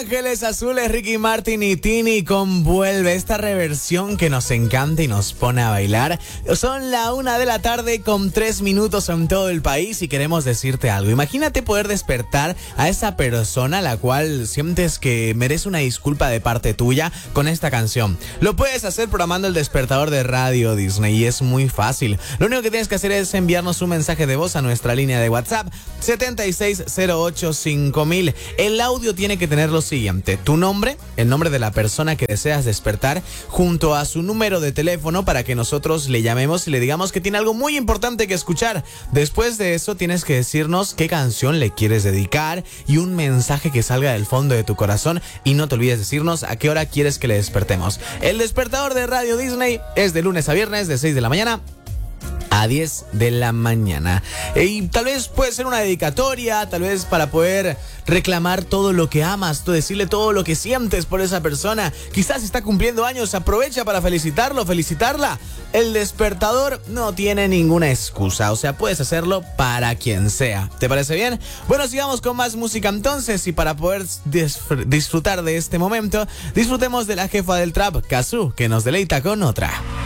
Ángeles Azules, Ricky Martin y Tini con Vuelve, esta reversión que nos encanta y nos pone a bailar. Son la 1:00 con 3 minutos en todo el país y queremos decirte algo. Imagínate poder despertar a esa persona a la cual sientes que merece una disculpa de parte tuya con esta canción. Lo puedes hacer programando el despertador de Radio Disney y es muy fácil. Lo único que tienes que hacer es enviarnos un mensaje de voz a nuestra línea de WhatsApp 76085000. El audio tiene que tener los siguiente: tu nombre, el nombre de la persona que deseas despertar, junto a su número de teléfono para que nosotros le llamemos y le digamos que tiene algo muy importante que escuchar. Después de eso tienes que decirnos qué canción le quieres dedicar y un mensaje que salga del fondo de tu corazón, y no te olvides decirnos a qué hora quieres que le despertemos. El despertador de Radio Disney es de lunes a viernes de 6 de la mañana a 10 de la mañana. Y tal vez puede ser una dedicatoria, tal vez para poder reclamar todo lo que amas, tú decirle todo lo que sientes por esa persona. Quizás está cumpliendo años, aprovecha para felicitarlo, felicitarla. El despertador no tiene ninguna excusa, o sea, puedes hacerlo para quien sea. ¿Te parece bien? Bueno, sigamos con más música entonces, y para poder disfrutar de este momento, disfrutemos de la jefa del trap, Kazoo, que nos deleita con otra.